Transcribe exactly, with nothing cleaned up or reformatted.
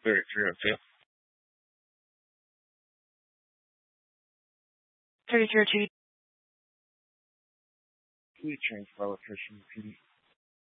thirty-three oh two. thirty-three oh two. Fleet transfer electrician, P D.